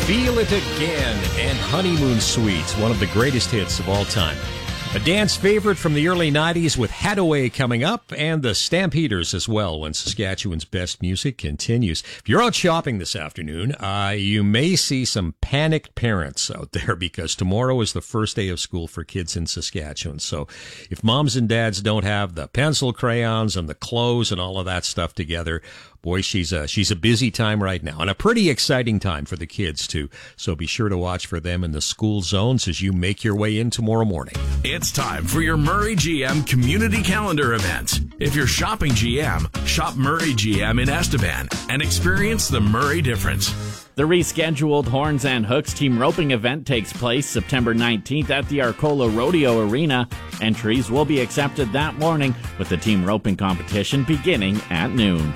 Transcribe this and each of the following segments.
Feel It Again and Honeymoon Suites, one of the greatest hits of all time. A dance favorite from the early 90s with Hadaway coming up, and the Stampeders as well when Saskatchewan's best music continues. If you're out shopping this afternoon, you may see some panicked parents out there because tomorrow is the first day of school for kids in Saskatchewan. So if moms and dads don't have the pencil, crayons, and the clothes and all of that stuff together, boy, she's a busy time right now, and a pretty exciting time for the kids, too. So be sure to watch for them in the school zones as you make your way in tomorrow morning. It's time for your Murray GM Community Calendar event. If you're shopping GM, shop Murray GM in Estevan and experience the Murray difference. The rescheduled Horns and Hooks team roping event takes place September 19th at the Arcola Rodeo Arena. Entries will be accepted that morning, with the team roping competition beginning at noon.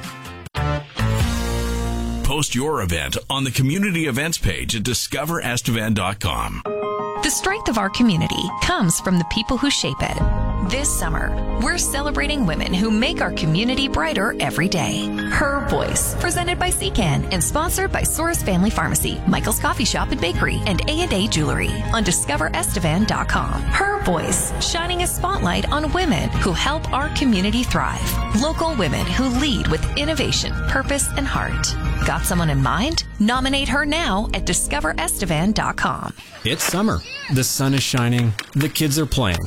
Post your event on the community events page at discoverestevan.com. The strength of our community comes from the people who shape it. This summer, we're celebrating women who make our community brighter every day. Her Voice, presented by Secan and sponsored by Soros Family Pharmacy, Michael's Coffee Shop and Bakery, and A&A Jewelry on discoverestevan.com. Her Voice, shining a spotlight on women who help our community thrive. Local women who lead with innovation, purpose, and heart. Got someone in mind? Nominate her now at discoverestevan.com. It's summer. The sun is shining. The kids are playing.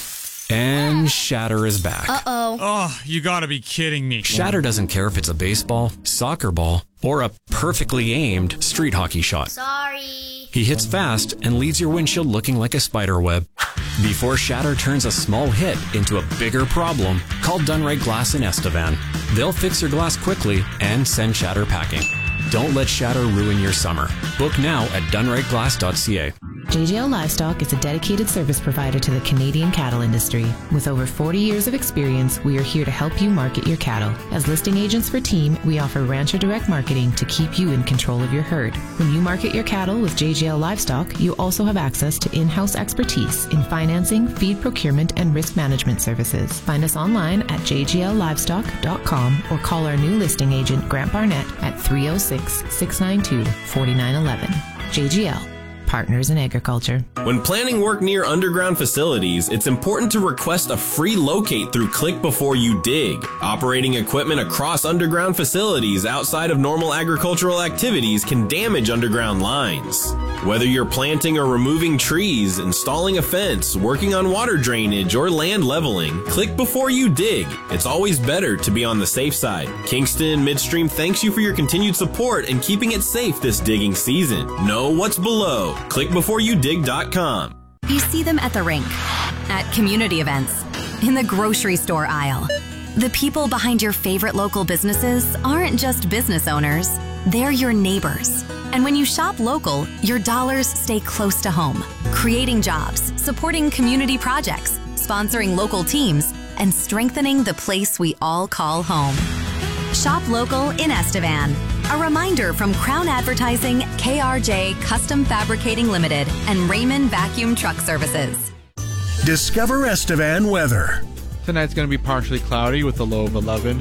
And Shatter is back. Uh-oh. Oh, you gotta be kidding me. Shatter doesn't care if it's a baseball, soccer ball, or a perfectly aimed street hockey shot. Sorry. He hits fast and leaves your windshield looking like a spider web. Before Shatter turns a small hit into a bigger problem, call Dunright Glass in Estevan. They'll fix your glass quickly and send Shatter packing. Don't let Shatter ruin your summer. Book now at dunrightglass.ca. JGL Livestock is a dedicated service provider to the Canadian cattle industry. With over 40 years of experience, we are here to help you market your cattle. As listing agents for Team, we offer Rancher Direct Marketing to keep you in control of your herd. When you market your cattle with JGL Livestock, you also have access to in-house expertise in financing, feed procurement, and risk management services. Find us online at jgllivestock.com or call our new listing agent, Grant Barnett, at 306-692-4911. JGL. Partners in Agriculture. When planning work near underground facilities, it's important to request a free locate through Click Before You Dig. Operating equipment across underground facilities outside of normal agricultural activities can damage underground lines. Whether you're planting or removing trees, installing a fence, working on water drainage, or land leveling, Click Before You Dig. It's always better to be on the safe side. Kingston Midstream thanks you for your continued support and keeping it safe this digging season. Know what's below. ClickBeforeYouDig.com. You see them at the rink, at community events, in the grocery store aisle. The people behind your favorite local businesses aren't just business owners, they're your neighbors. And when you shop local, your dollars stay close to home, creating jobs, supporting community projects, sponsoring local teams, and strengthening the place we all call home. Shop local in Estevan. A reminder from Crown Advertising, KRJ Custom Fabricating Limited, and Raymond Vacuum Truck Services. Discover Estevan weather. Tonight's going to be partially cloudy with a low of 11.